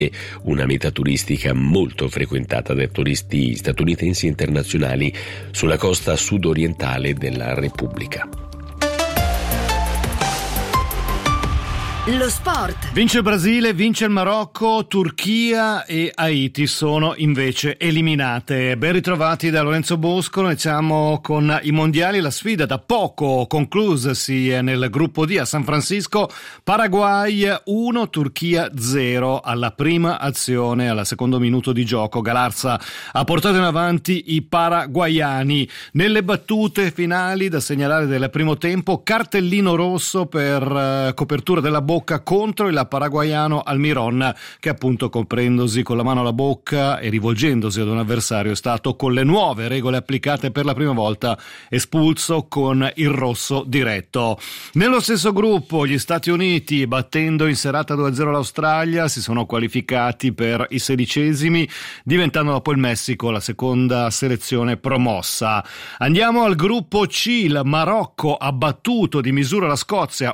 una meta turistica molto frequentata dai turisti statunitensi e internazionali sulla costa sudorientale della Repubblica. Lo sport. Vince il Brasile, vince il Marocco, Turchia e Haiti sono invece eliminate. Ben ritrovati da Lorenzo Bosco. Iniziamo con i mondiali, la sfida da poco conclusasi nel gruppo D a San Francisco. Paraguay 1, Turchia 0 alla prima azione, al secondo minuto di gioco. Galarza ha portato in avanti i paraguayani. Nelle battute finali da segnalare del primo tempo, cartellino rosso per copertura della bocca contro il paraguayano Almiron, che appunto comprendosi con la mano alla bocca e rivolgendosi ad un avversario è stato, con le nuove regole applicate per la prima volta, espulso con il rosso diretto. Nello stesso gruppo gli Stati Uniti, battendo in serata 2-0 l'Australia, si sono qualificati per i 16esimi, diventando dopo il Messico la seconda selezione promossa. Andiamo al gruppo C. Il Marocco ha battuto di misura la Scozia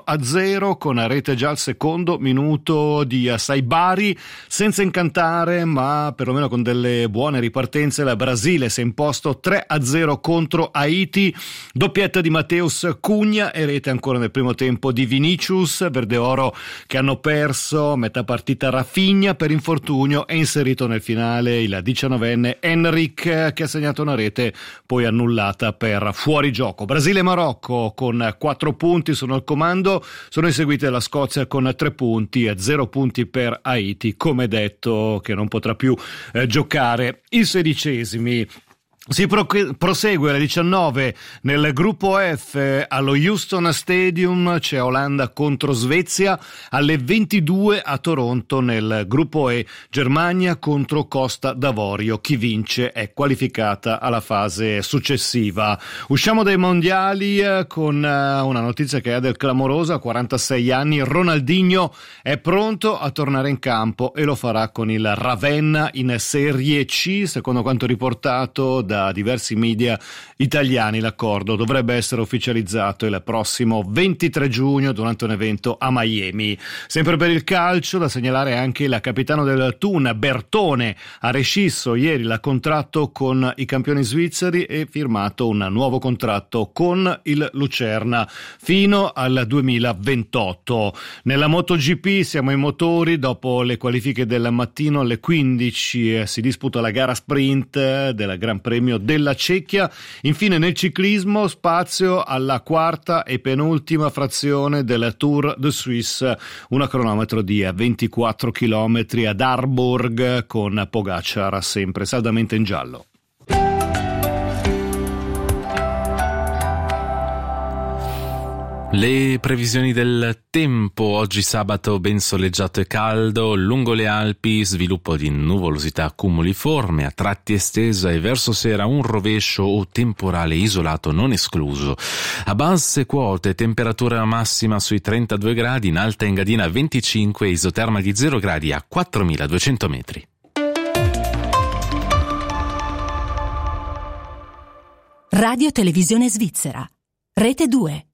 1-0 con rete già al secondo minuto di Saibari, senza incantare ma perlomeno con delle buone ripartenze. La Brasile si è imposto 3-0 contro Haiti, doppietta di Mateus Cunha e rete ancora nel primo tempo di Vinicius. Verdeoro che hanno perso metà partita Rafinha per infortunio e inserito nel finale il 19enne Henrik, che ha segnato una rete poi annullata per fuorigioco. Brasile e Marocco con 4 punti sono al comando, sono inseguite la Scozia con 3 punti e 0 punti per Haiti, come detto, che non potrà più giocare i 16esimi. Si prosegue alle 19 nel gruppo F allo Houston Stadium, c'è Olanda contro Svezia. Alle 22 a Toronto nel gruppo E, Germania contro Costa d'Avorio. Chi vince è qualificata alla fase successiva. Usciamo dai mondiali con una notizia che è del clamoroso. A 46 anni Ronaldinho è pronto a tornare in campo e lo farà con il Ravenna in Serie C, secondo quanto riportato da diversi media italiani. L'accordo dovrebbe essere ufficializzato il prossimo 23 giugno durante un evento a Miami. Sempre per il calcio, da segnalare anche il capitano del Thun, Bertone, ha rescisso ieri il contratto con i campioni svizzeri e firmato un nuovo contratto con il Lucerna fino al 2028. Nella MotoGP siamo ai motori. Dopo le qualifiche del mattino alle 15 si disputa la gara sprint del Gran Premio della Cecchia. Infine nel ciclismo spazio alla quarta e penultima frazione del Tour de Suisse, una cronometro di 24 km ad Harburg con Pogacar sempre saldamente in giallo. Le previsioni del tempo: oggi sabato ben soleggiato e caldo, lungo le Alpi sviluppo di nuvolosità cumuliforme, a tratti estesa, e verso sera un rovescio o temporale isolato non escluso. A basse quote temperatura massima sui 32 gradi, in Alta Engadina 25, isoterma di 0 gradi a 4200 metri. Radio Televisione Svizzera, Rete 2.